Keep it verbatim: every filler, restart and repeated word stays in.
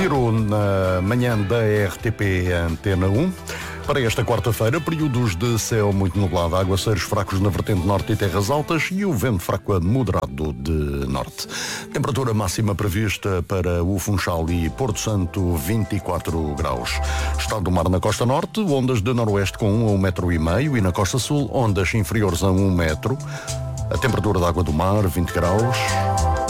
Zero na manhã da R T P Antena um. Para esta quarta-feira, períodos de céu muito nublado, aguaceiros fracos na vertente norte e terras altas e o vento fraco a moderado de norte. Temperatura máxima prevista para o Funchal e Porto Santo, vinte e quatro graus. Estado do mar na costa norte, ondas de noroeste com um a um metro e meio e na costa sul, ondas inferiores a um metro. A temperatura da água do mar, vinte graus.